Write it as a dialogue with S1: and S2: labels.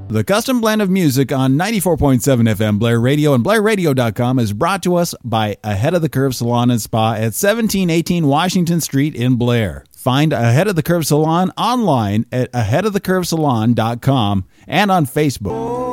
S1: The custom blend of music on 94.7 FM Blair Radio and BlairRadio.com is brought to us by Ahead of the Curve Salon and Spa at 1718 Washington Street in Blair. Find Ahead of the Curve Salon online at aheadofthecurvesalon.com and on Facebook.